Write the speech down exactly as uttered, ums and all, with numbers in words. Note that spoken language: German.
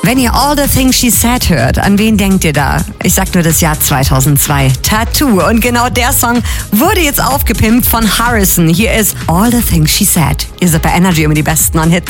Wenn ihr All the Things She Said hört, an wen denkt ihr da? Ich sag nur das Jahr zweitausendzwei. Tattoo. Und genau der Song wurde jetzt aufgepimpt von Harrison. Hier ist All the Things She Said. Ihr seid bei Energy immer die Besten an Hits.